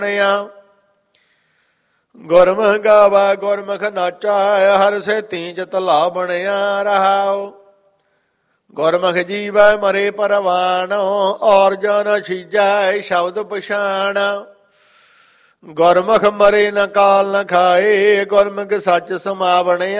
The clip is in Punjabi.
ਗੁਰਮੁਖ ਗਾਵਾ ਗੁਰਮੁਖ ਨਾਚਾ, ਹਰ ਸੇਤੀ ਚਿਤ ਲਾ ਬਣਿਆ ਰਹਾਉ। ਗੁਰਮੁਖ ਜੀਵੈ ਮਰੇ ਪਰਵਾਨ, ਔਰ ਜਨ ਛੀਜੈ ਸ਼ਬਦ ਪਛਾਣ। ਗੁਰਮੁਖ ਮਰੇ ਨ ਕਾਲ ਨ ਖਾਏ, ਗੁਰਮੁਖ ਸੱਚ ਸਮਾ ਬਣਿਆ